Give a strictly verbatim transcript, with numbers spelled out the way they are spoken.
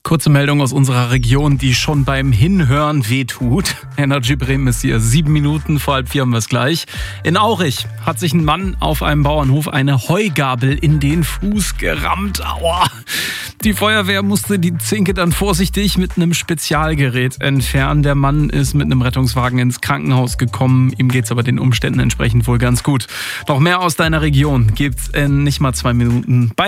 Kurze Meldung aus unserer Region, die schon beim Hinhören wehtut. Energy Bremen ist hier. Sieben Minuten vor halb vier haben wir es gleich. In Aurich hat sich ein Mann auf einem Bauernhof eine Heugabel in den Fuß gerammt. Aua! Die Feuerwehr musste die Zinke dann vorsichtig mit einem Spezialgerät entfernen. Der Mann ist mit einem Rettungswagen ins Krankenhaus gekommen. Ihm geht's aber den Umständen entsprechend wohl ganz gut. Noch mehr aus deiner Region gibt's in nicht mal zwei Minuten bei